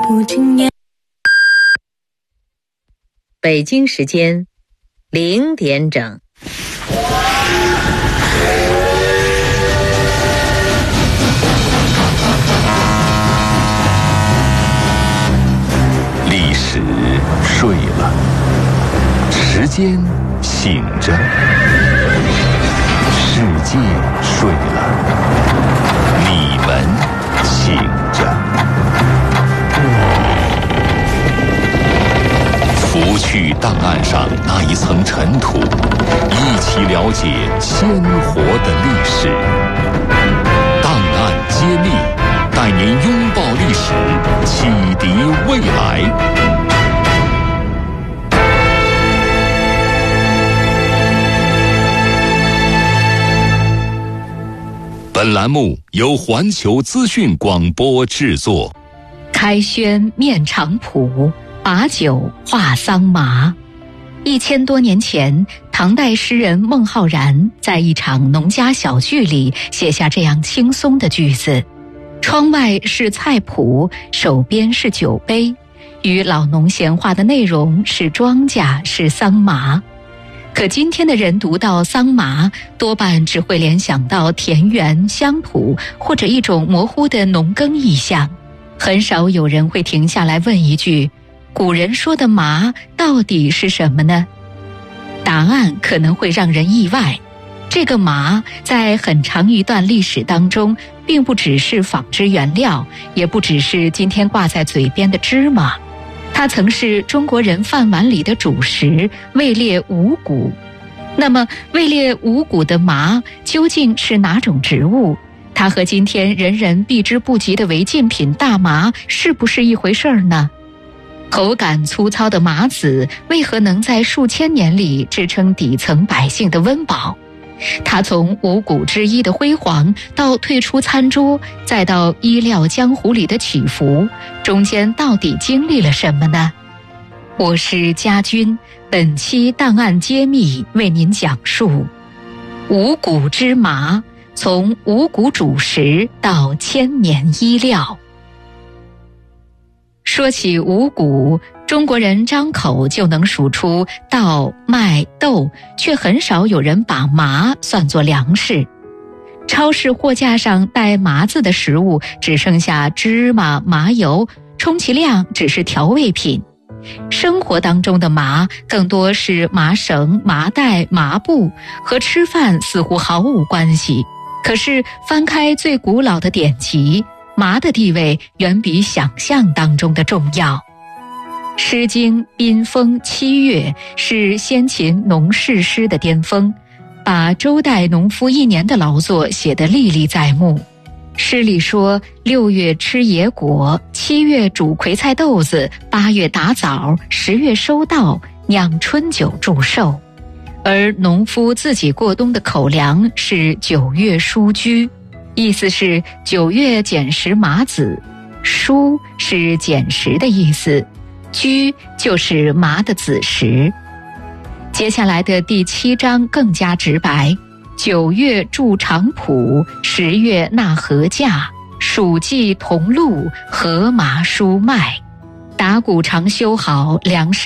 不经年。 北京时间0点整。 历史睡了，时间醒着，世界睡了，你们醒着。拂去档案上那一层尘土，一起了解鲜活的历史。档案揭秘，带您拥抱历史，启迪未来。本栏目由环球资讯广播制作。 开轩面场圃，把酒话桑麻。1000多年前，唐代诗人孟浩然在一场农家小聚里写下这样轻松的句子：窗外是菜圃，手边是酒杯，与老农闲话的内容是庄稼，是桑麻。可今天的人读到桑麻，多半只会联想到田园乡土，或者一种模糊的农耕意象。很少有人会停下来问一句，古人说的麻到底是什么呢？答案可能会让人意外。这个麻在很长一段历史当中，并不只是纺织原料，也不只是今天挂在嘴边的芝麻，它曾是中国人饭碗里的主食，位列五谷。那么位列五谷的麻究竟是哪种植物？它和今天人人避之不及的违禁品大麻是不是一回事儿呢？口感粗糙的麻籽为何能在数千年里支撑底层百姓的温饱？它从五谷之一的辉煌到退出餐桌，再到衣料江湖里的起伏，中间到底经历了什么呢？我是家军，本期档案揭秘为您讲述五谷之麻，从五谷主食到千年衣料。说起五谷，中国人张口就能数出稻、麦、豆，却很少有人把麻算作粮食。超市货架上带麻字的食物只剩下芝麻、麻油，充其量只是调味品。生活当中的麻更多是麻绳、麻袋、麻布，和吃饭似乎毫无关系。可是翻开最古老的典籍，麻的地位远比想象当中的重要。《诗经·宾风·七月》是先秦农事诗的巅峰，把周代农夫一年的劳作写得历历在目。诗里说，6月吃野果，7月煮葵菜豆子，8月打枣，10月收稻，酿春酒祝寿。而农夫自己过冬的口粮是9月疏居，意思是9月捡拾麻籽，疏是捡拾的意思，居就是麻的子时。接下来的第7章更加直白：9月筑场圃，10月纳禾稼，黍稷同露，禾麻菽麦。打谷常修好，粮食